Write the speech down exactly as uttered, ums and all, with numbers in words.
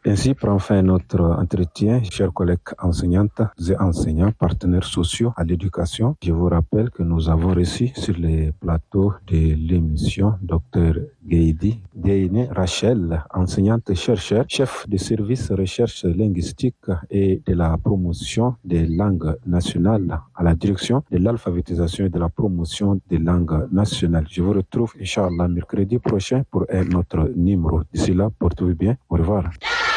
Ainsi prend fin notre entretien, chers collègues enseignantes et enseignants, partenaires sociaux à l'éducation. Je vous rappelle que nous avons reçu sur les plateaux de l'émission Dr Gaïdi Gaïné Rachel, enseignante chercheur, chef de service recherche linguistique et de la promotion des langues nationales à la direction de l'alphabétisation et de la promotion des langues nationales. Je vous retrouve, Inch'Allah, mercredi prochain pour un autre numéro. D'ici là, portez-vous bien. Au revoir.